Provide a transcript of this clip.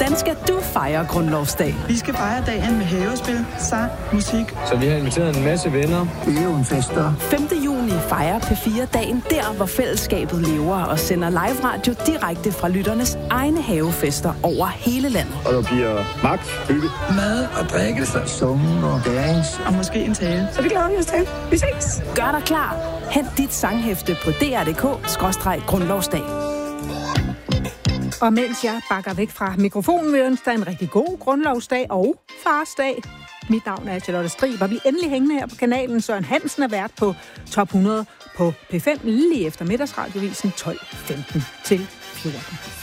Hvordan skal du fejre grundlovsdag? Vi skal fejre dagen med havespil, sang, musik. Så vi har inviteret en masse venner. Det er jo en fester. 5. juni fejrer P4-dagen der, hvor fællesskabet lever og sender live radio direkte fra lytternes egne havefester over hele landet. Og der bliver magt, hygge, Mad og drikkelse. Summen og dance. Og måske en tale. Så det glæder vi os til. Vi ses. Gør dig klar. Hent dit sanghæfte på dr.dk/grundlovsdag. Og mens jeg bakker væk fra mikrofonen, vil jeg ønske dig en rigtig god grundlovsdag og farsdag. Mit navn er Charlotte Strib, og vi er endelig hængende her på kanalen. Søren Hansen er vært på Top 100 på P5 lige efter middagsradiovisen 12:15 til 14.